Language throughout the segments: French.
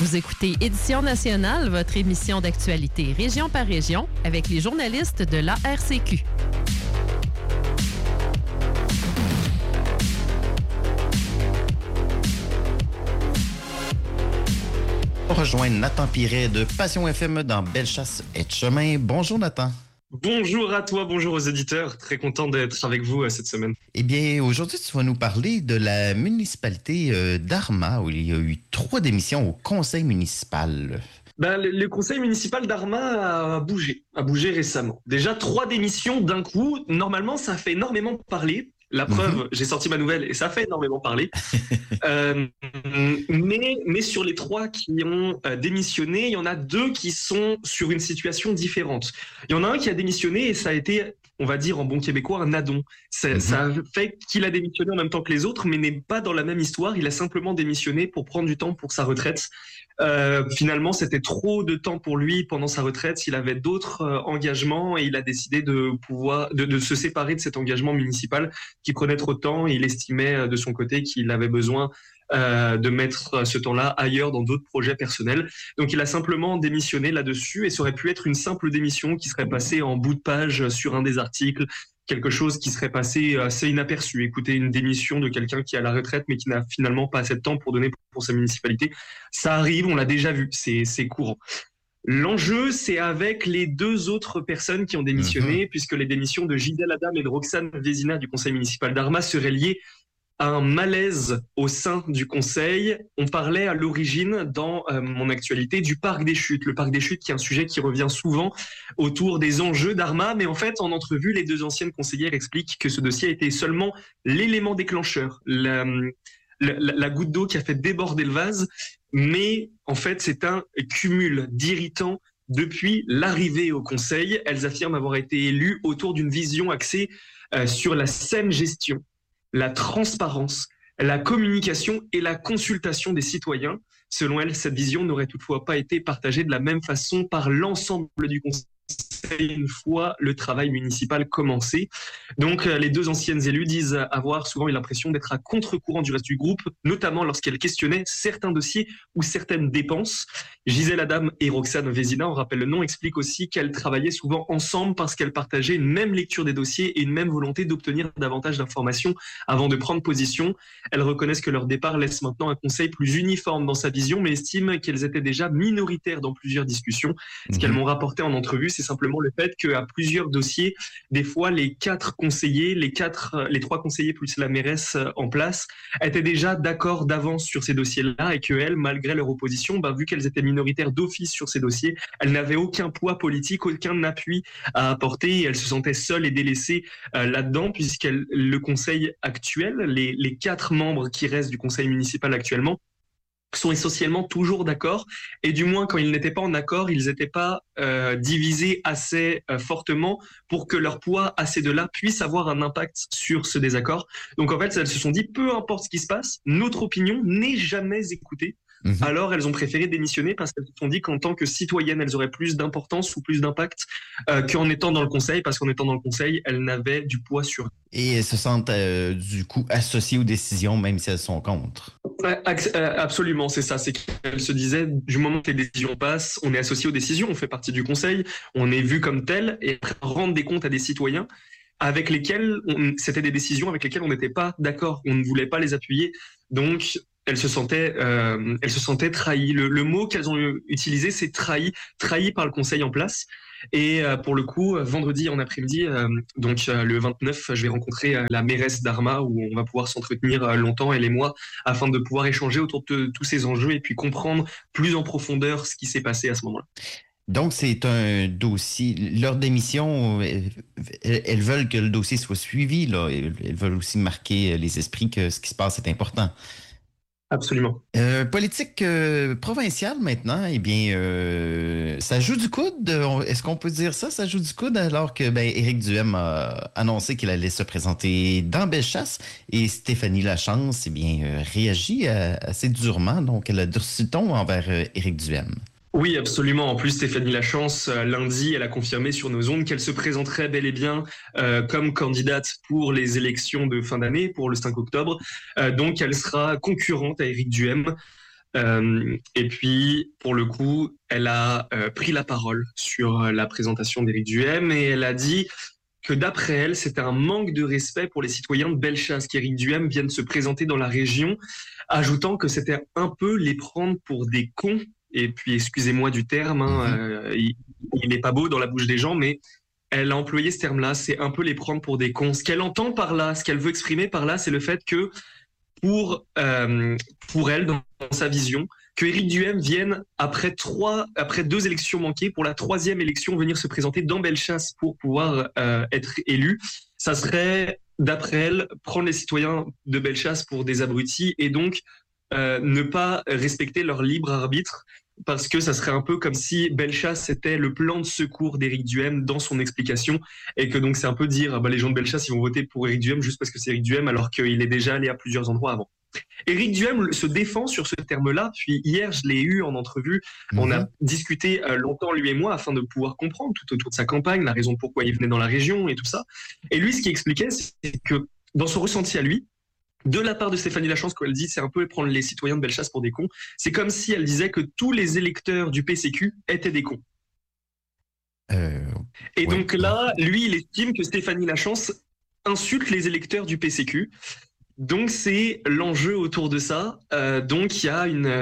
Vous écoutez Édition nationale, votre émission d'actualité région par région avec les journalistes de l'ARCQ. On rejoint Nathan Piret de Passion FM dans Bellechasse et Chemin. Bonjour Nathan. Bonjour à toi, bonjour aux éditeurs. Très content d'être avec vous cette semaine. Eh bien, aujourd'hui, tu vas nous parler de la municipalité d'Armagh, où il y a eu 3 démissions au conseil municipal. Le conseil municipal d'Armagh a bougé récemment. Déjà 3 démissions d'un coup. Normalement, ça fait énormément parler. La preuve, j'ai sorti ma nouvelle et ça fait énormément parler. Mais sur les 3 qui ont démissionné, il y en a 2 qui sont sur une situation différente. Il y en a un qui a démissionné et ça a été, on va dire en bon québécois, un addon. Ça fait qu'il a démissionné en même temps que les autres, mais n'est pas dans la même histoire. Il a simplement démissionné pour prendre du temps pour sa retraite. Finalement, c'était trop de temps pour lui pendant sa retraite. Il avait d'autres engagements et il a décidé de se séparer de cet engagement municipal qui prenait trop de temps. Il estimait de son côté qu'il avait besoin de mettre ce temps-là ailleurs dans d'autres projets personnels. Donc, il a simplement démissionné là-dessus et ça aurait pu être une simple démission qui serait passée en bout de page sur un des articles. Quelque chose qui serait passé assez inaperçu. Écoutez, une démission de quelqu'un qui est à la retraite mais qui n'a finalement pas assez de temps pour donner pour sa municipalité. Ça arrive, on l'a déjà vu, c'est courant. L'enjeu, c'est avec les 2 autres personnes qui ont démissionné, puisque les démissions de Gisèle Adam et de Roxane Vézina du conseil municipal d'Armagh seraient liées à un malaise au sein du conseil. On parlait à l'origine dans mon actualité du parc des Chutes. Le parc des Chutes qui est un sujet qui revient souvent autour des enjeux d'Armagh, mais en fait, en entrevue, les 2 anciennes conseillères expliquent que ce dossier a été seulement l'élément déclencheur, la goutte d'eau qui a fait déborder le vase, mais en fait, c'est un cumul d'irritants depuis l'arrivée au conseil. Elles affirment avoir été élues autour d'une vision axée sur la saine gestion, la transparence, la communication et la consultation des citoyens. Selon elle, cette vision n'aurait toutefois pas été partagée de la même façon par l'ensemble du conseil une fois le travail municipal commencé. Donc, les 2 anciennes élues disent avoir souvent eu l'impression d'être à contre-courant du reste du groupe, notamment lorsqu'elles questionnaient certains dossiers ou certaines dépenses. Gisèle Adam et Roxane Vézina, on rappelle le nom, expliquent aussi qu'elles travaillaient souvent ensemble parce qu'elles partageaient une même lecture des dossiers et une même volonté d'obtenir davantage d'informations avant de prendre position. Elles reconnaissent que leur départ laisse maintenant un conseil plus uniforme dans sa vision, mais estiment qu'elles étaient déjà minoritaires dans plusieurs discussions. Ce qu'elles m'ont rapporté en entrevue, c'est simplement le fait qu'à plusieurs dossiers, des fois, les 4 conseillers, les 3 conseillers plus la mairesse en place, étaient déjà d'accord d'avance sur ces dossiers-là et qu'elles, malgré leur opposition, vu qu'elles étaient minoritaires d'office sur ces dossiers, elles n'avaient aucun poids politique, aucun appui à apporter et elles se sentaient seules et délaissées là-dedans puisque le conseil actuel, les 4 membres qui restent du conseil municipal actuellement, sont essentiellement toujours d'accord et du moins quand ils n'étaient pas en accord, ils n'étaient pas divisés assez fortement pour que leur poids à ces 2-là puisse avoir un impact sur ce désaccord. Donc en fait, elles se sont dit, peu importe ce qui se passe, notre opinion n'est jamais écoutée. Alors, elles ont préféré démissionner parce qu'elles se sont dit qu'en tant que citoyennes, elles auraient plus d'importance ou plus d'impact qu'en étant dans le conseil, parce qu'en étant dans le conseil, elles n'avaient du poids sur eux. Et elles se sentent du coup associées aux décisions, même si elles sont contre. Absolument, c'est ça. C'est qu'elles se disaient, du moment que les décisions passent, on est associé aux décisions, on fait partie du conseil, on est vu comme tel, et rendre des comptes à des citoyens avec lesquels c'était des décisions avec lesquelles on n'était pas d'accord, on ne voulait pas les appuyer. Donc, elles se sentaient trahies. Le mot qu'elles ont utilisé, c'est trahi par le conseil en place. Et pour le coup, vendredi en après-midi, donc le 29, je vais rencontrer la mairesse d'Armagh où on va pouvoir s'entretenir longtemps, elle et moi, afin de pouvoir échanger autour de tous ces enjeux et puis comprendre plus en profondeur ce qui s'est passé à ce moment-là. Donc, c'est un dossier. Leur démission, elles veulent que le dossier soit suivi, là. Elles veulent aussi marquer les esprits que ce qui se passe est important. Absolument. Politique provinciale maintenant, eh bien, ça joue du coude. Est-ce qu'on peut dire ça? Ça joue du coude alors que Éric Duhem a annoncé qu'il allait se présenter dans Bellechasse et Stéphanie Lachance, eh bien, réagit assez durement. Donc, elle a durci le ton envers Éric Duhem. Oui, absolument. En plus, Stéphanie Lachance, lundi, elle a confirmé sur nos ondes qu'elle se présenterait bel et bien comme candidate pour les élections de fin d'année, pour le 5 octobre. Donc, elle sera concurrente à Éric Duhem. Et puis, pour le coup, elle a pris la parole sur la présentation d'Éric Duhem et elle a dit que d'après elle, c'était un manque de respect pour les citoyens de Bellechasse qu'Éric Duhem vienne se présenter dans la région, ajoutant que c'était un peu les prendre pour des cons. Et puis, excusez-moi du terme, il n'est pas beau dans la bouche des gens, mais elle a employé ce terme-là, c'est un peu les prendre pour des cons. Ce qu'elle entend par là, ce qu'elle veut exprimer par là, c'est le fait que pour elle, dans sa vision, que Éric Duhem vienne après 2 élections manquées, pour la 3e élection, venir se présenter dans Bellechasse pour pouvoir être élu, ça serait, d'après elle, prendre les citoyens de Bellechasse pour des abrutis et donc ne pas respecter leur libre arbitre, parce que ça serait un peu comme si Bellechasse était le plan de secours d'Éric Duhem dans son explication, et que donc c'est un peu dire les gens de Bellechasse ils vont voter pour Éric Duhem juste parce que c'est Éric Duhem, alors qu'il est déjà allé à plusieurs endroits avant. Éric Duhem se défend sur ce terme-là, puis hier je l'ai eu en entrevue, on a discuté longtemps lui et moi afin de pouvoir comprendre tout autour de sa campagne, la raison pourquoi il venait dans la région et tout ça. Et lui ce qu'il expliquait, c'est que dans son ressenti à lui, de la part de Stéphanie Lachance, quand elle dit c'est un peu prendre les citoyens de Bellechasse pour des cons, c'est comme si elle disait que tous les électeurs du PCQ étaient des cons. Et donc là, lui, il estime que Stéphanie Lachance insulte les électeurs du PCQ. Donc c'est l'enjeu autour de ça. Donc il y a une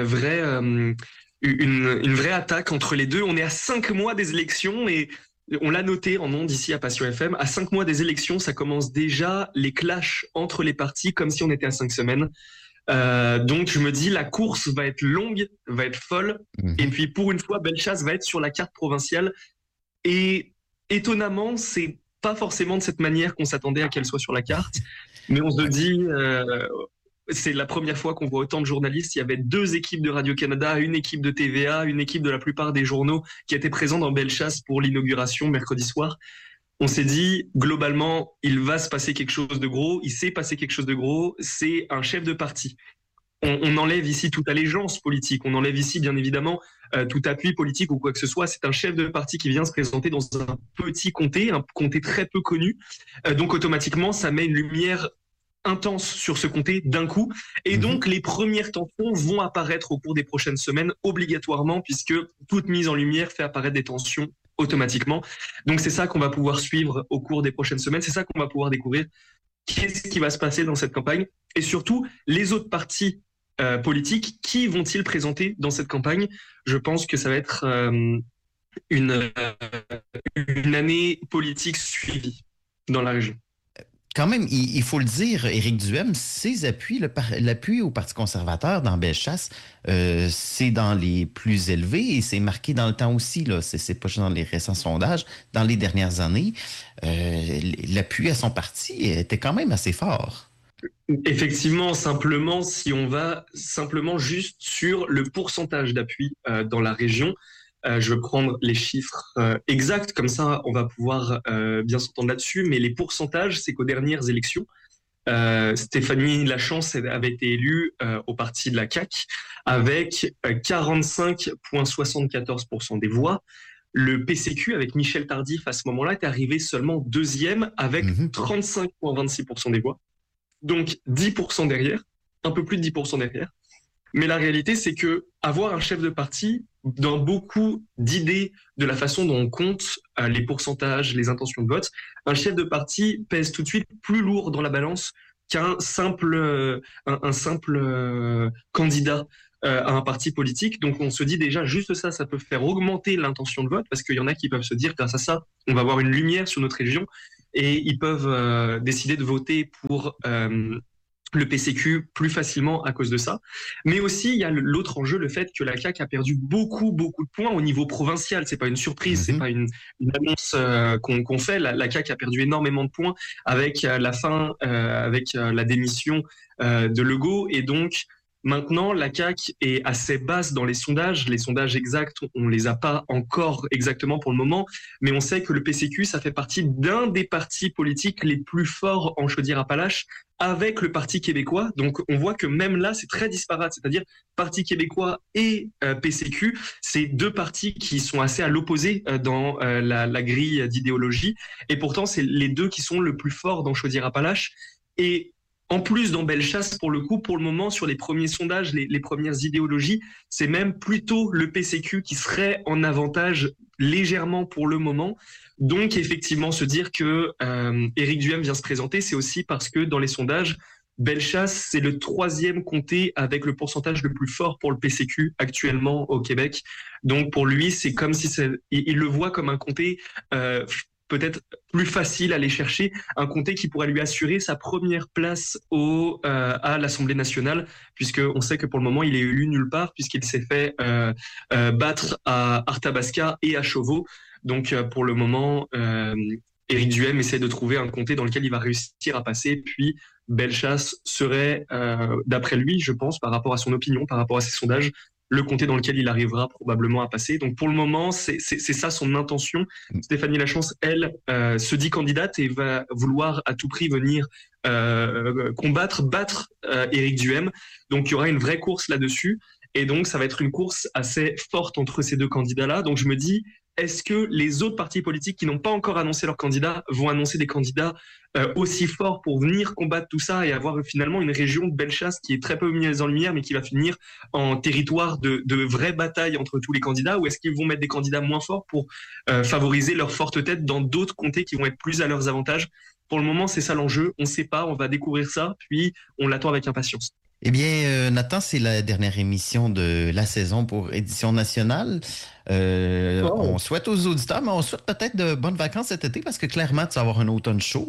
vraie attaque entre les deux. On est à 5 mois des élections et on l'a noté en ondes ici à Passion FM. À 5 mois des élections, ça commence déjà les clashs entre les partis, comme si on était à 5 semaines. Donc je me dis, la course va être longue, va être folle. Et puis pour une fois, Bellechasse va être sur la carte provinciale. Et étonnamment, c'est pas forcément de cette manière qu'on s'attendait à qu'elle soit sur la carte. Mais on se dit, c'est la première fois qu'on voit autant de journalistes. Il y avait 2 équipes de Radio-Canada, une équipe de TVA, une équipe de la plupart des journaux qui étaient présents dans Bellechasse pour l'inauguration mercredi soir. On s'est dit, globalement, il va se passer quelque chose de gros. Il s'est passé quelque chose de gros. C'est un chef de parti. On enlève ici toute allégeance politique. On enlève ici, bien évidemment, tout appui politique ou quoi que ce soit. C'est un chef de parti qui vient se présenter dans un petit comté, un comté très peu connu. Donc, automatiquement, ça met une lumière intense sur ce comté d'un coup. Et donc, les premières tensions vont apparaître au cours des prochaines semaines, obligatoirement, puisque toute mise en lumière fait apparaître des tensions automatiquement. Donc, c'est ça qu'on va pouvoir suivre au cours des prochaines semaines. C'est ça qu'on va pouvoir découvrir. Qu'est-ce qui va se passer dans cette campagne? Et surtout, les autres partis politiques, qui vont-ils présenter dans cette campagne? Je pense que ça va être une année politique suivie dans la région. Quand même, il faut le dire, Éric Duhem, ses appuis, l'appui au Parti conservateur dans Bellechasse, c'est dans les plus élevés et c'est marqué dans le temps aussi. Là. C'est pas juste dans les récents sondages. Dans les dernières années, l'appui à son parti était quand même assez fort. Effectivement, simplement, si on va simplement juste sur le pourcentage d'appui dans la région, je vais prendre les chiffres exacts, comme ça on va pouvoir bien s'entendre là-dessus, mais les pourcentages, c'est qu'aux dernières élections, Stéphanie Lachance avait été élue au parti de la CAQ avec 45,74% des voix. Le PCQ, avec Michel Tardif, à ce moment-là, est arrivé seulement 2e avec 35,26% des voix. Donc 10% derrière, un peu plus de 10% derrière. Mais la réalité, c'est que avoir un chef de parti, dans beaucoup d'idées de la façon dont on compte les pourcentages, les intentions de vote, un chef de parti pèse tout de suite plus lourd dans la balance qu'un simple candidat à un parti politique. Donc on se dit déjà, juste ça, ça peut faire augmenter l'intention de vote, parce qu'il y en a qui peuvent se dire, grâce à ça, on va avoir une lumière sur notre région, et ils peuvent décider de voter pour le PCQ plus facilement à cause de ça. Mais aussi, il y a l'autre enjeu, le fait que la CAQ a perdu beaucoup de points au niveau provincial. C'est pas une surprise, c'est pas une annonce qu'on fait. La CAQ a perdu énormément de points avec la fin, avec la démission de Legault. Et donc, maintenant, la CAQ est assez basse dans les sondages. Les sondages exacts, on les a pas encore exactement pour le moment, mais on sait que le PCQ, ça fait partie d'un des partis politiques les plus forts en Chaudière-Appalaches, avec le Parti québécois. Donc on voit que même là, c'est très disparate, c'est-à-dire Parti québécois et PCQ, c'est 2 partis qui sont assez à l'opposé dans la grille d'idéologie, et pourtant c'est les 2 qui sont le plus forts dans Chaudière-Appalaches. Et En plus, dans Bellechasse, pour le coup, pour le moment, sur les premiers sondages, les premières idéologies, c'est même plutôt le PCQ qui serait en avantage légèrement pour le moment. Donc, effectivement, se dire que Éric Duhem vient se présenter, c'est aussi parce que dans les sondages, Bellechasse, c'est le 3e comté avec le pourcentage le plus fort pour le PCQ actuellement au Québec. Donc, pour lui, c'est comme si il le voit comme un comté peut-être plus facile à aller chercher, un comté qui pourrait lui assurer sa première place à l'Assemblée nationale, puisqu'on sait que pour le moment, il est élu nulle part, puisqu'il s'est fait battre à Arthabasca et à Chauveau. Donc, pour le moment, Éric Duhem essaie de trouver un comté dans lequel il va réussir à passer, puis Bellechasse serait, d'après lui, je pense, par rapport à son opinion, par rapport à ses sondages, le comté dans lequel il arrivera probablement à passer. Donc pour le moment, c'est ça son intention. Stéphanie Lachance, elle, se dit candidate et va vouloir à tout prix venir battre Éric Duhem. Donc il y aura une vraie course là-dessus. Et donc ça va être une course assez forte entre ces deux candidats-là. Donc je me dis, est-ce que les autres partis politiques qui n'ont pas encore annoncé leurs candidats vont annoncer des candidats aussi forts pour venir combattre tout ça et avoir finalement une région de Bellechasse qui est très peu mise en lumière mais qui va finir en territoire de vraie bataille entre tous les candidats, ou est-ce qu'ils vont mettre des candidats moins forts pour favoriser leur forte tête dans d'autres comtés qui vont être plus à leurs avantages? Pour le moment, c'est ça l'enjeu. On ne sait pas, on va découvrir ça, puis on l'attend avec impatience. Eh bien, Nathan, c'est la dernière émission de la saison pour Édition nationale. On souhaite aux auditeurs, mais on souhaite peut-être de bonnes vacances cet été parce que clairement, tu vas avoir un automne chaud.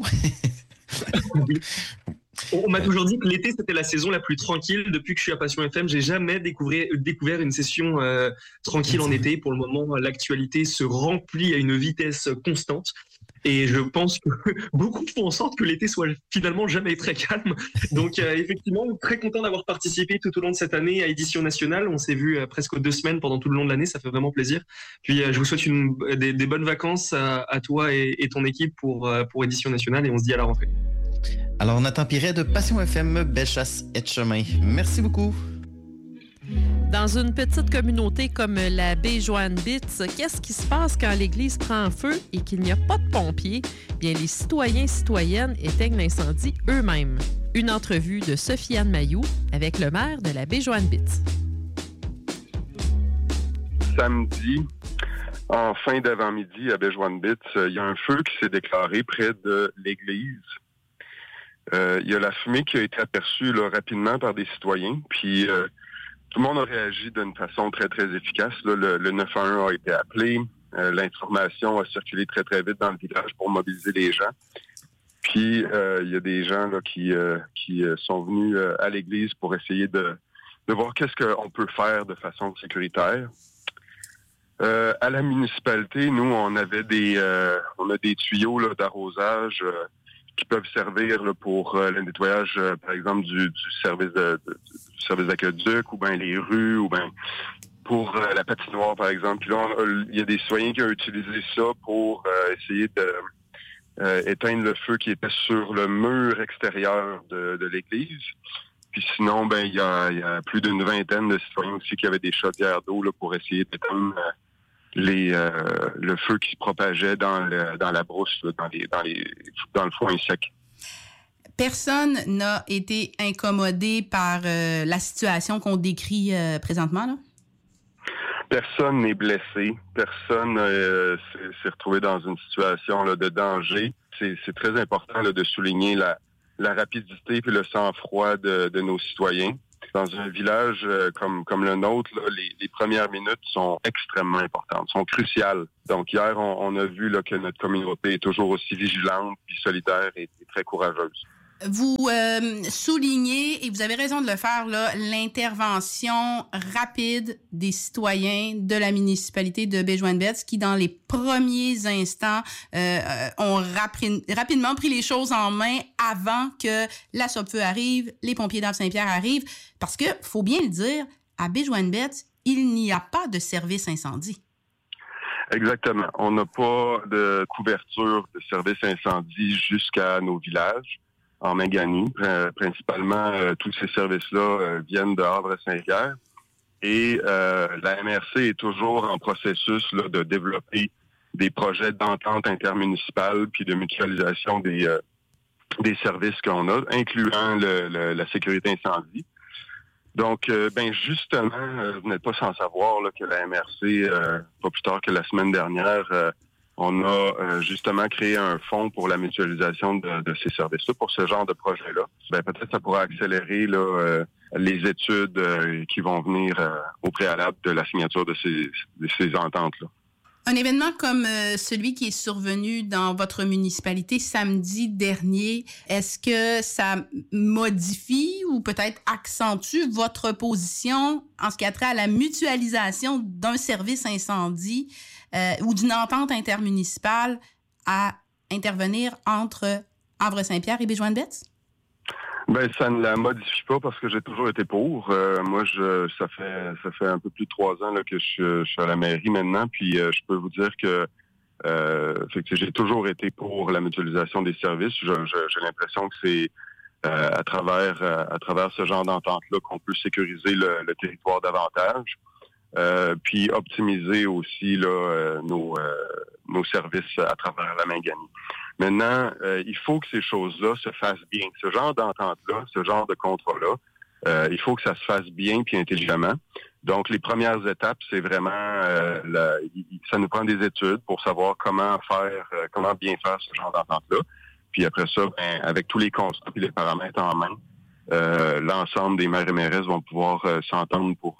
On m'a toujours dit que l'été, c'était la saison la plus tranquille. Depuis que je suis à Passion FM, j'ai jamais découvert une session tranquille en été. Pour le moment, l'actualité se remplit à une vitesse constante. Et je pense que beaucoup font en sorte que l'été soit finalement jamais très calme. Donc effectivement, très content d'avoir participé tout au long de cette année à Édition nationale. On s'est vu presque 2 semaines pendant tout le long de l'année, ça fait vraiment plaisir. Puis je vous souhaite des bonnes vacances à toi et ton équipe pour Édition nationale, et on se dit à la rentrée. Alors Nathan Piret de Passion FM, Bellechasse et Chemin. Merci beaucoup. Dans une petite communauté comme la baie Joanne-Bitz, qu'est-ce qui se passe quand l'église prend feu et qu'il n'y a pas de pompiers? Bien, les citoyens et citoyennes éteignent l'incendie eux-mêmes. Une entrevue de Sophie-Anne Mailloux avec le maire de la baie Joanne-Bitz. Samedi, en fin d'avant-midi à baie Joanne-Bitz, il y a un feu qui s'est déclaré près de l'église. Il y a la fumée qui a été aperçue là, rapidement par des citoyens, puis tout le monde a réagi d'une façon très, très efficace. Là, le 911 a été appelé. L'information a circulé très, très vite dans le village pour mobiliser les gens. Puis, il y a des gens là, qui sont venus à l'église pour essayer de voir qu'est-ce qu'on peut faire de façon sécuritaire. À la municipalité, nous, on a des tuyaux là, d'arrosage qui peuvent servir là, pour le nettoyage, par exemple, du service du service d'aqueduc, ou bien les rues, ou bien pour la patinoire, par exemple. Puis là, il y a des citoyens qui ont utilisé ça pour essayer de éteindre le feu qui était sur le mur extérieur de l'église. Puis sinon, ben il y a plus d'une vingtaine de citoyens aussi qui avaient des chaudières d'eau là, pour essayer d'éteindre le feu qui se propageait dans la brousse, là, dans le foin sec. Personne n'a été incommodé par la situation qu'on décrit présentement, là? Personne n'est blessé. Personne s'est retrouvé dans une situation là, de danger. C'est très important là, de souligner la rapidité et le sang-froid de nos citoyens. Dans un village comme le nôtre, là, les premières minutes sont extrêmement importantes, sont cruciales. Donc hier, on a vu là, que notre communauté est toujours aussi vigilante, puis solidaire et très courageuse. Vous soulignez, et vous avez raison de le faire, là, l'intervention rapide des citoyens de la municipalité de Baie-Joinette qui, dans les premiers instants, ont rapidement pris les choses en main avant que la SOPFEU arrive, les pompiers d'Ave-Saint-Pierre arrivent. Parce que, faut bien le dire, à Baie-Joinette, il n'y a pas de service incendie. Exactement. On n'a pas de couverture de service incendie jusqu'à nos villages. En Maganie, principalement, tous ces services-là viennent de Havre-Saint-Pierre. Et la MRC est toujours en processus là, de développer des projets d'entente intermunicipale puis de mutualisation des services qu'on a, incluant la sécurité incendie. Donc, justement, vous n'êtes pas sans savoir là, que la MRC, pas plus tard que la semaine dernière, on a justement créé un fonds pour la mutualisation de ces services-là, pour ce genre de projet-là. Peut-être que ça pourra accélérer là, les études qui vont venir au préalable de la signature de ces ententes-là. Un événement comme celui qui est survenu dans votre municipalité samedi dernier, est-ce que ça modifie ou peut-être accentue votre position en ce qui a trait à la mutualisation d'un service incendie ou d'une entente intermunicipale à intervenir entre Havre-Saint-Pierre et Baie-Joinette? Ça ne la modifie pas parce que j'ai toujours été pour. Moi, ça fait un peu plus de 3 ans là, que je suis à la mairie maintenant, puis je peux vous dire que j'ai toujours été pour la mutualisation des services. J'ai l'impression que c'est à travers ce genre d'entente-là qu'on peut sécuriser le territoire davantage, puis optimiser aussi là, nos services à travers la Mingani. Maintenant, il faut que ces choses-là se fassent bien. Ce genre d'entente-là, ce genre de contrat-là, il faut que ça se fasse bien puis intelligemment. Donc, les premières étapes, c'est vraiment, ça nous prend des études pour savoir comment bien faire ce genre d'entente-là. Puis après ça, avec tous les constats et les paramètres en main, l'ensemble des maires et mairesses vont pouvoir s'entendre pour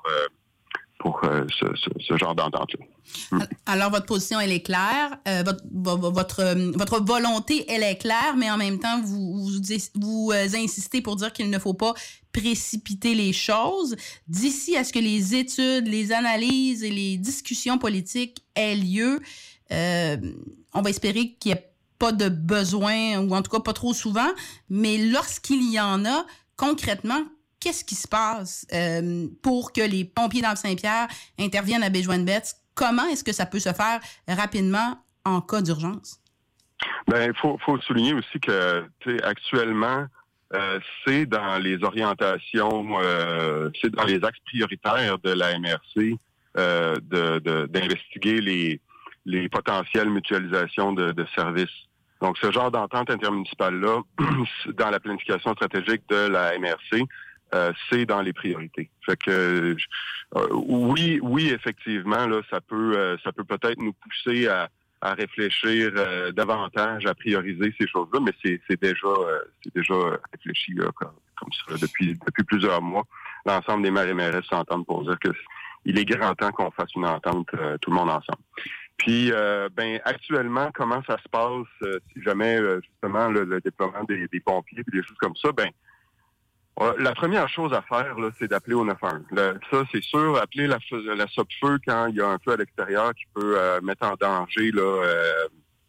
ce genre d'entente-là. Alors, votre position, elle est claire. Votre volonté, elle est claire, mais en même temps, vous insistez pour dire qu'il ne faut pas précipiter les choses. D'ici à ce que les études, les analyses et les discussions politiques aient lieu, on va espérer qu'il n'y ait pas de besoin, ou en tout cas pas trop souvent, mais lorsqu'il y en a, concrètement, qu'est-ce qui se passe pour que les pompiers d'Havre-Saint-Pierre interviennent à Baie-Joinette? Comment est-ce que ça peut se faire rapidement en cas d'urgence? Il faut souligner aussi que actuellement, c'est dans les orientations, c'est dans les axes prioritaires de la MRC d'investiguer les potentielles mutualisations de services. Donc, ce genre d'entente intermunicipale-là, dans la planification stratégique de la MRC, c'est dans les priorités. Fait que oui, effectivement, là, ça peut peut-être nous pousser à réfléchir davantage, à prioriser ces choses-là, mais c'est déjà réfléchi là, comme ça là, depuis plusieurs mois. L'ensemble des maires et mairesses s'entendent pour dire que il est grand temps qu'on fasse une entente tout le monde ensemble. Puis, actuellement, comment ça se passe si jamais justement le déploiement des pompiers et des choses comme ça, la première chose à faire, là, c'est d'appeler au 911. Ça, c'est sûr, appeler la SOPFEU quand il y a un feu à l'extérieur qui peut mettre en danger là,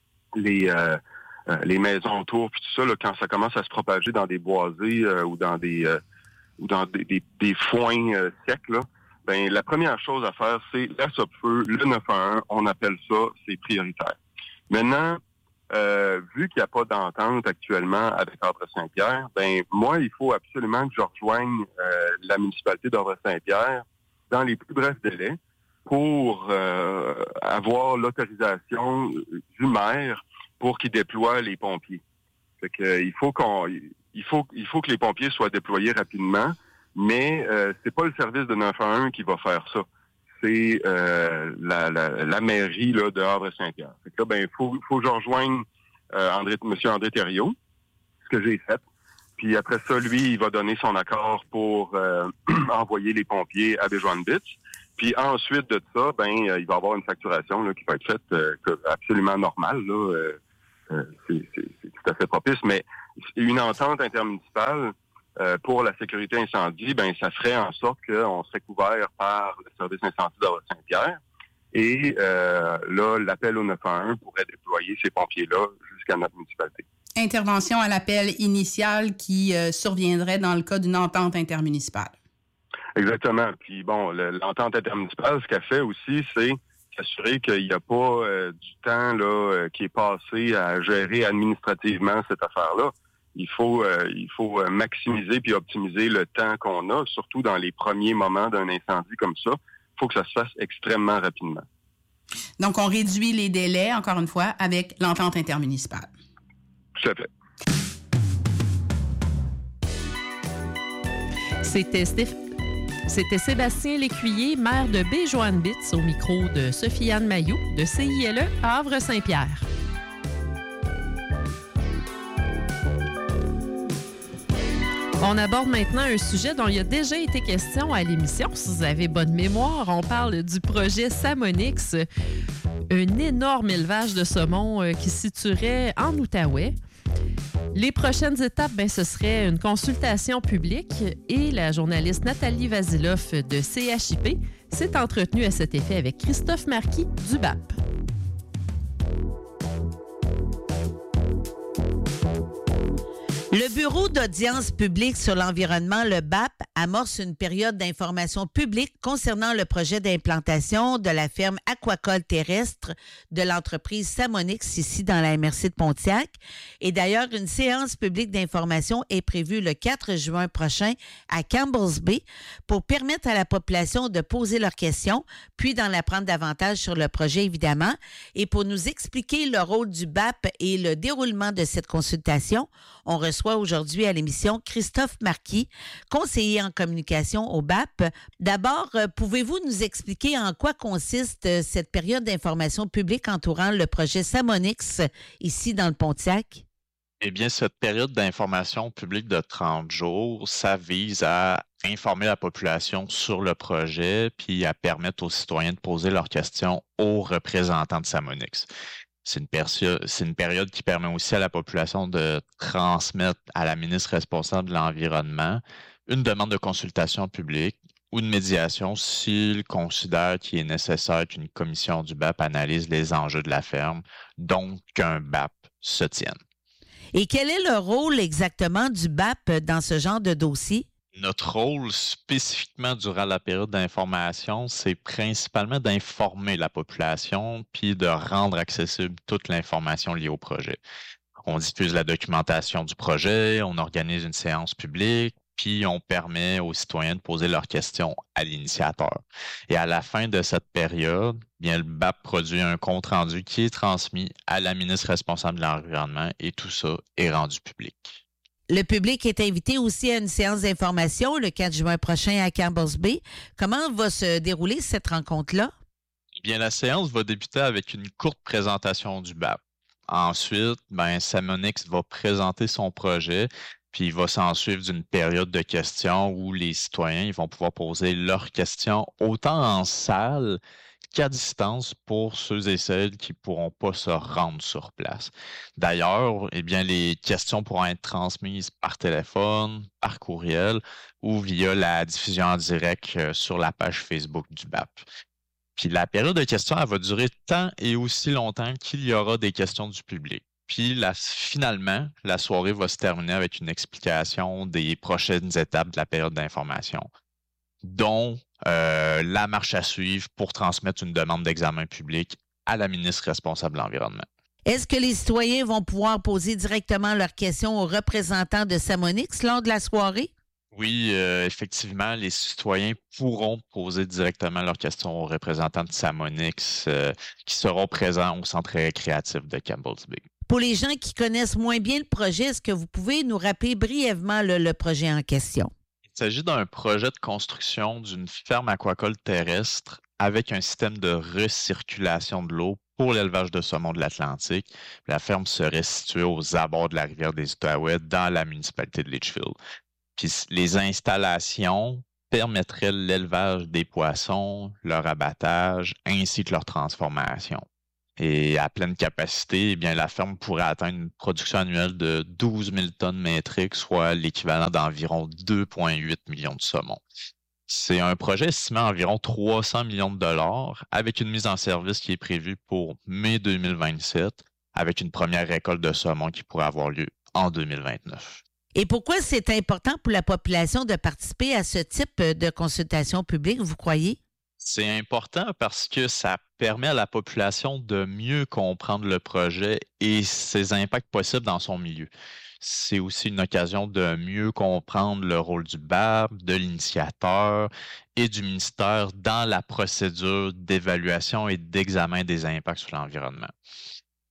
les maisons autour, puis tout ça, là, quand ça commence à se propager dans des boisés ou dans des foins secs, là, la première chose à faire, c'est la SOPFEU, le 911, on appelle ça, c'est prioritaire. Maintenant, vu qu'il n'y a pas d'entente actuellement avec Havre-Saint-Pierre, moi, il faut absolument que je rejoigne la municipalité d'Havre-Saint-Pierre dans les plus brefs délais pour avoir l'autorisation du maire pour qu'il déploie les pompiers. Fait que, il faut que les pompiers soient déployés rapidement, mais c'est pas le service de 911 qui va faire ça. C'est la mairie là, de Havre-Saint-Pierre. Fait que là, il faut que je rejoigne M. André Thériault, ce que j'ai fait. Puis après ça, lui, il va donner son accord pour envoyer les pompiers à Baie-Joinette. Puis ensuite de ça, il va y avoir une facturation là, qui va être faite absolument normale. Là, c'est tout à fait propice, mais une entente intermunicipale pour la sécurité incendie, ça ferait en sorte qu'on serait couvert par le service incendie d'Havre-Saint-Pierre. Et là, l'appel au 911 pourrait déployer ces pompiers-là jusqu'à notre municipalité. Intervention à l'appel initial qui surviendrait dans le cas d'une entente intermunicipale. Exactement. Puis l'entente intermunicipale, ce qu'elle fait aussi, c'est s'assurer qu'il n'y a pas du temps là qui est passé à gérer administrativement cette affaire-là. Il faut maximiser puis optimiser le temps qu'on a, surtout dans les premiers moments d'un incendie comme ça. Il faut que ça se fasse extrêmement rapidement. Donc, on réduit les délais, encore une fois, avec l'entente intermunicipale. Tout à fait. C'était Sébastien Lécuyer, maire de Baie-Joanne-Bitz, au micro de Sophie-Anne Mailloux de CILE Havre-Saint-Pierre. On aborde maintenant un sujet dont il y a déjà été question à l'émission. Si vous avez bonne mémoire, on parle du projet Salmonix, un énorme élevage de saumon qui se situerait en Outaouais. Les prochaines étapes, ce serait une consultation publique et la journaliste Nathalie Vasiloff de CHIP s'est entretenue à cet effet avec Christophe Marquis du BAP. Le Bureau d'audience publique sur l'environnement, le BAP, amorce une période d'information publique concernant le projet d'implantation de la ferme aquacole terrestre de l'entreprise Salmonix ici dans la MRC de Pontiac. Et d'ailleurs, une séance publique d'information est prévue le 4 juin prochain à Campbell's Bay pour permettre à la population de poser leurs questions, puis d'en apprendre davantage sur le projet, évidemment. Et pour nous expliquer le rôle du BAP et le déroulement de cette consultation, on reçoit aujourd'hui à l'émission Christophe Marquis, conseiller en communication au BAP. D'abord, pouvez-vous nous expliquer en quoi consiste cette période d'information publique entourant le projet Salmonix ici dans le Pontiac? Eh bien, cette période d'information publique de 30 jours, ça vise à informer la population sur le projet puis à permettre aux citoyens de poser leurs questions aux représentants de Salmonix. C'est une période qui permet aussi à la population de transmettre à la ministre responsable de l'Environnement une demande de consultation publique ou de médiation s'il considère qu'il est nécessaire qu'une commission du BAP analyse les enjeux de la ferme, donc qu'un BAP se tienne. Et quel est le rôle exactement du BAP dans ce genre de dossier? Notre rôle spécifiquement durant la période d'information, c'est principalement d'informer la population puis de rendre accessible toute l'information liée au projet. On diffuse la documentation du projet, on organise une séance publique, puis on permet aux citoyens de poser leurs questions à l'initiateur. Et à la fin de cette période, bien, le BAP produit un compte-rendu qui est transmis à la ministre responsable de l'Environnement et tout ça est rendu public. Le public est invité aussi à une séance d'information le 4 juin prochain à Campbell's Bay. Comment va se dérouler cette rencontre-là? Eh bien, la séance va débuter avec une courte présentation du BAP. Ensuite, Salmonix va présenter son projet, puis il va s'en suivre d'une période de questions où les citoyens vont pouvoir poser leurs questions autant en salle qu'à distance pour ceux et celles qui ne pourront pas se rendre sur place. D'ailleurs, les questions pourront être transmises par téléphone, par courriel ou via la diffusion en direct sur la page Facebook du BAP. Puis la période de questions, elle va durer tant et aussi longtemps qu'il y aura des questions du public. Puis finalement, la soirée va se terminer avec une explication des prochaines étapes de la période d'information, dont la marche à suivre pour transmettre une demande d'examen public à la ministre responsable de l'Environnement. Est-ce que les citoyens vont pouvoir poser directement leurs questions aux représentants de Salmonix lors de la soirée? Oui, effectivement, les citoyens pourront poser directement leurs questions aux représentants de Salmonix qui seront présents au centre récréatif de Campbell's Bay. Pour les gens qui connaissent moins bien le projet, est-ce que vous pouvez nous rappeler brièvement le projet en question? Il s'agit d'un projet de construction d'une ferme aquacole terrestre avec un système de recirculation de l'eau pour l'élevage de saumon de l'Atlantique. La ferme serait située aux abords de la rivière des Outaouais dans la municipalité de Litchfield. Puis les installations permettraient l'élevage des poissons, leur abattage ainsi que leur transformation. Et à pleine capacité, la ferme pourrait atteindre une production annuelle de 12 000 tonnes métriques, soit l'équivalent d'environ 2,8 millions de saumons. C'est un projet estimé à environ 300 millions de dollars, avec une mise en service qui est prévue pour mai 2027, avec une première récolte de saumon qui pourrait avoir lieu en 2029. Et pourquoi c'est important pour la population de participer à ce type de consultation publique, vous croyez? C'est important parce que ça permet à la population de mieux comprendre le projet et ses impacts possibles dans son milieu. C'est aussi une occasion de mieux comprendre le rôle du BAP, de l'initiateur et du ministère dans la procédure d'évaluation et d'examen des impacts sur l'environnement.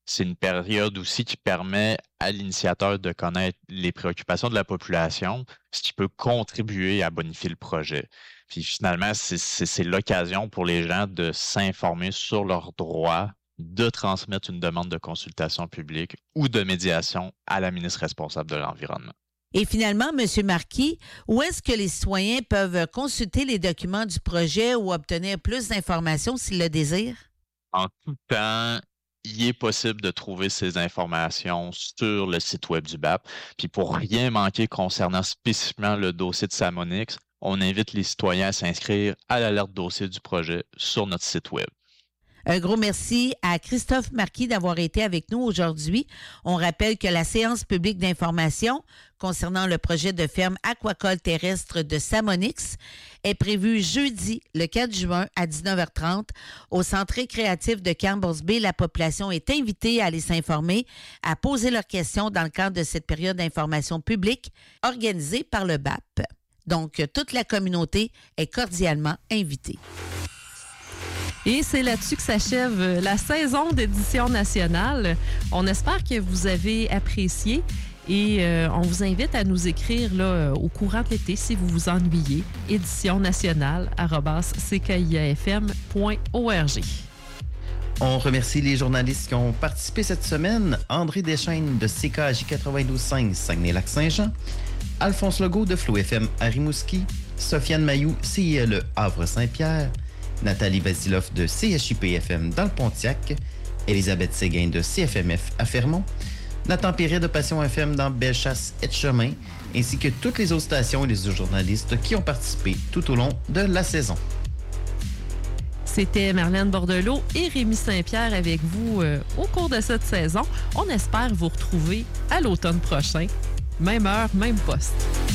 c'est une période aussi qui permet à l'initiateur de connaître les préoccupations de la population, ce qui peut contribuer à bonifier le projet. Puis finalement, c'est l'occasion pour les gens de s'informer sur leurs droits, de transmettre une demande de consultation publique ou de médiation à la ministre responsable de l'Environnement. Et finalement, M. Marquis, où est-ce que les citoyens peuvent consulter les documents du projet ou obtenir plus d'informations s'ils le désirent? En tout temps, il est possible de trouver ces informations sur le site web du BAP. Puis pour rien manquer concernant spécifiquement le dossier de Samonix, on invite les citoyens à s'inscrire à l'alerte dossier du projet sur notre site web. Un gros merci à Christophe Marquis d'avoir été avec nous aujourd'hui. On rappelle que la séance publique d'information concernant le projet de ferme aquacole terrestre de Samonix est prévue jeudi, le 4 juin à 19h30 au Centre récréatif de Campbell's Bay. La population est invitée à aller s'informer, à poser leurs questions dans le cadre de cette période d'information publique organisée par le BAP. Donc, toute la communauté est cordialement invitée. Et c'est là-dessus que s'achève la saison d'édition nationale. On espère que vous avez apprécié et on vous invite à nous écrire là, au courant de l'été si vous vous ennuyez. éditionnationale@ckiafm.org. On remercie les journalistes qui ont participé cette semaine. André Deschaines de CKJ 92.5 Saguenay-Lac-Saint-Jean, Alphonse Legault de Flow FM à Rimouski, Sofiane Mailloux, CILE Havre-Saint-Pierre, Nathalie Vasiloff de CHUP-FM dans le Pontiac, Elisabeth Séguin de CFMF à Fermont, Nathan Perret de Passion FM dans Bellechasse et Chemin, ainsi que toutes les autres stations et les autres journalistes qui ont participé tout au long de la saison. C'était Marlène Bordelot et Rémi Saint-Pierre avec vous au cours de cette saison. On espère vous retrouver à l'automne prochain. Même heure, même poste.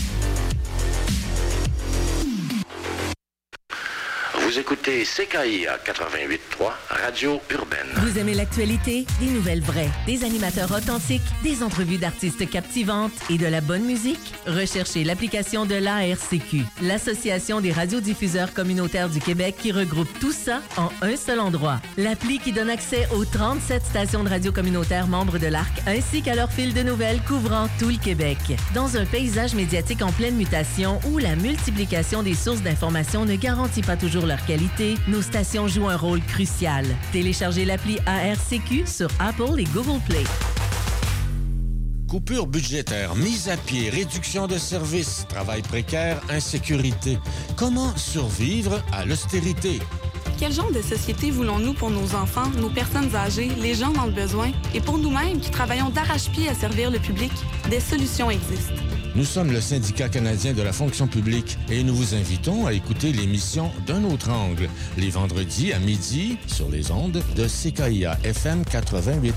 Vous écoutez CKIA 88.3, Radio Urbaine. Vous aimez l'actualité? Des nouvelles vraies, des animateurs authentiques, des entrevues d'artistes captivantes et de la bonne musique? Recherchez l'application de l'ARCQ, l'Association des radiodiffuseurs communautaires du Québec, qui regroupe tout ça en un seul endroit. L'appli qui donne accès aux 37 stations de radio communautaires membres de l'ARC, ainsi qu'à leur fil de nouvelles couvrant tout le Québec. Dans un paysage médiatique en pleine mutation où la multiplication des sources d'information ne garantit pas toujours leur qualité, nos stations jouent un rôle crucial. Téléchargez l'appli ARCQ sur Apple et Google Play. Coupure budgétaire, mise à pied, réduction de services, travail précaire, insécurité. Comment survivre à l'austérité? Quel genre de société voulons-nous pour nos enfants, nos personnes âgées, les gens dans le besoin et pour nous-mêmes qui travaillons d'arrache-pied à servir le public? Des solutions existent. Nous sommes le syndicat canadien de la fonction publique et nous vous invitons à écouter l'émission D'un autre angle, les vendredis à midi sur les ondes de CKIA FM 88.3.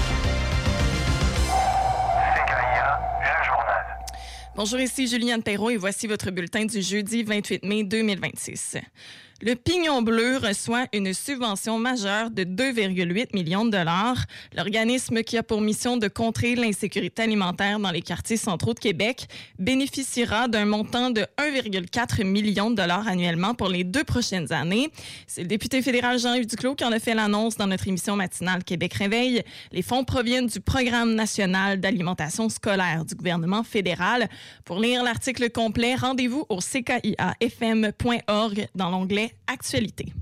Bonjour, ici Juliane Perrault et voici votre bulletin du jeudi 28 mai 2026. Le Pignon Bleu reçoit une subvention majeure de 2,8 millions de dollars. L'organisme qui a pour mission de contrer l'insécurité alimentaire dans les quartiers centraux de Québec bénéficiera d'un montant de 1,4 million de dollars annuellement pour les 2 prochaines années. C'est le député fédéral Jean-Yves Duclos qui en a fait l'annonce dans notre émission matinale Québec Réveil. Les fonds proviennent du Programme national d'alimentation scolaire du gouvernement fédéral. Pour lire l'article complet, rendez-vous au ckiafm.org dans l'onglet Actualité.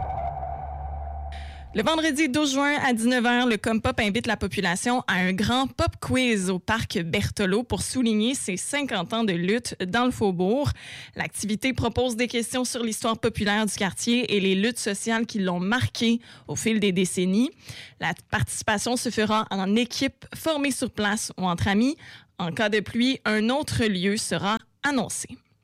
Le vendredi 12 juin à 19h, le Compop invite la population à un grand pop quiz au parc Berthelot pour souligner ses 50 ans de lutte dans le Faubourg. L'activité propose des questions sur l'histoire populaire du quartier et les luttes sociales qui l'ont marqué au fil des décennies. La participation se fera en équipe formée sur place ou entre amis. En cas de pluie, un autre lieu sera annoncé.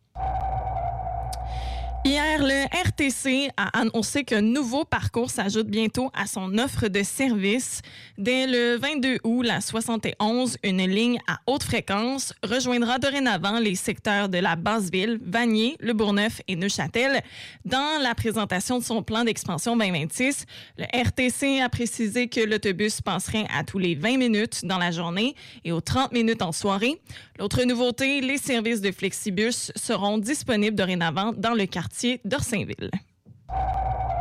Hier, le RTC a annoncé qu'un nouveau parcours s'ajoute bientôt à son offre de service. Dès le 22 août, la 71, une ligne à haute fréquence, rejoindra dorénavant les secteurs de la Basse-Ville, Vanier, Le Bourgneuf et Neuchâtel. Dans la présentation de son plan d'expansion 2026, le RTC a précisé que l'autobus passerait à tous les 20 minutes dans la journée et aux 30 minutes en soirée. L'autre nouveauté, les services de Flexibus seront disponibles dorénavant dans le quartier d'Orsainville.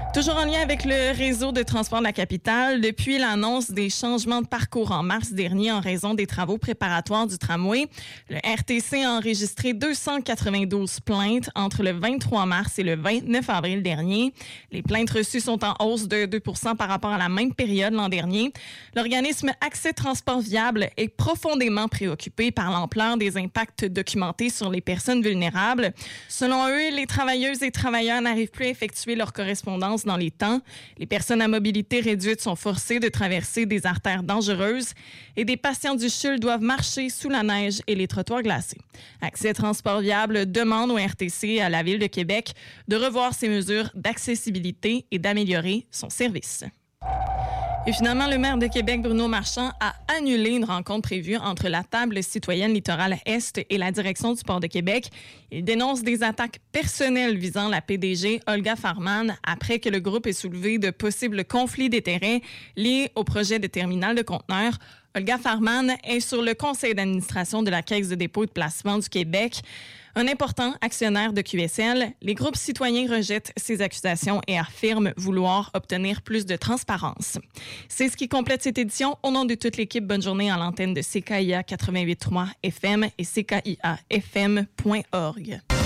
Toujours en lien avec le réseau de transport de la capitale, depuis l'annonce des changements de parcours en mars dernier en raison des travaux préparatoires du tramway, le RTC a enregistré 292 plaintes entre le 23 mars et le 29 avril dernier. Les plaintes reçues sont en hausse de 2 % par rapport à la même période l'an dernier. L'organisme Accès Transport Viable est profondément préoccupé par l'ampleur des impacts documentés sur les personnes vulnérables. Selon eux, les travailleuses et travailleurs n'arrivent plus à effectuer leur correspondance dans les temps. Les personnes à mobilité réduite sont forcées de traverser des artères dangereuses et des patients du CHUL doivent marcher sous la neige et les trottoirs glacés. Accès Transport Viable demande au RTC et à la Ville de Québec de revoir ses mesures d'accessibilité et d'améliorer son service. Et finalement, le maire de Québec, Bruno Marchand, a annulé une rencontre prévue entre la table citoyenne Littoral Est et la direction du port de Québec. Il dénonce des attaques personnelles visant la PDG Olga Farman après que le groupe ait soulevé de possibles conflits d'intérêts liés au projet de terminal de conteneurs. Olga Farman est sur le conseil d'administration de la Caisse de dépôt et de placement du Québec. Un important actionnaire de QSL, les groupes citoyens rejettent ces accusations et affirment vouloir obtenir plus de transparence. C'est ce qui complète cette édition. Au nom de toute l'équipe, bonne journée à l'antenne de CKIA 88.3 FM et CKIAFM.org.